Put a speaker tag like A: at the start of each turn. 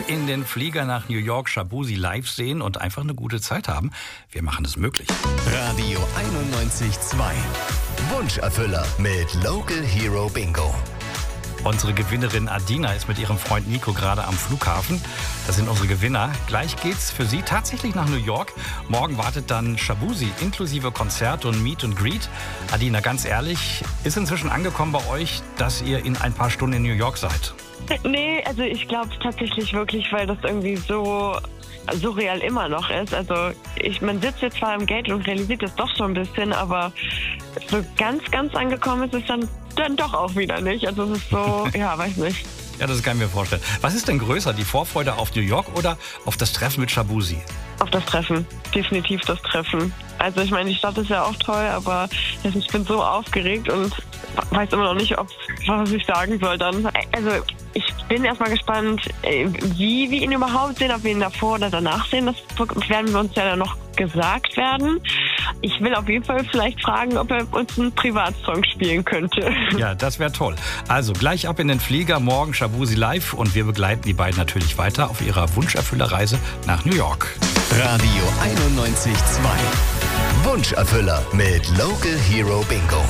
A: in den Flieger nach New York Shaboozey live sehen und einfach eine gute Zeit haben. Wir machen es möglich.
B: Radio 91.2. Wunscherfüller mit Local Hero Bingo.
A: Unsere Gewinnerin Adina ist mit ihrem Freund Nico gerade am Flughafen. Das sind unsere Gewinner. Gleich geht's für sie tatsächlich nach New York. Morgen wartet dann Shaboozey inklusive Konzert und Meet and Greet. Adina, ganz ehrlich, ist inzwischen angekommen bei euch, dass ihr in ein paar Stunden in New York seid?
C: Nee, also ich glaube tatsächlich wirklich, weil das irgendwie so surreal immer noch ist. Also man sitzt jetzt zwar im Gate und realisiert das doch schon ein bisschen, aber so ganz angekommen ist es dann doch auch wieder nicht. Also es ist so, ja, weiß nicht.
A: Ja, das kann ich mir vorstellen. Was ist denn größer, die Vorfreude auf New York oder auf das Treffen mit Shaboozey?
C: Auf das Treffen, definitiv das Treffen. Also ich meine, die Stadt ist ja auch toll, aber ich bin so aufgeregt und weiß immer noch nicht, was ich sagen soll dann. Also ich bin erstmal gespannt, wie wir ihn überhaupt sehen, ob wir ihn davor oder danach sehen. Das werden wir uns ja dann noch gesagt werden. Ich will auf jeden Fall vielleicht fragen, ob er uns einen Privatsong spielen könnte.
A: Ja, das wäre toll. Also gleich ab in den Flieger, morgen Shaboozey live und wir begleiten die beiden natürlich weiter auf ihrer Wunscherfüllerreise nach New York.
B: Radio 91.2. Wunscherfüller mit Local Hero Bingo.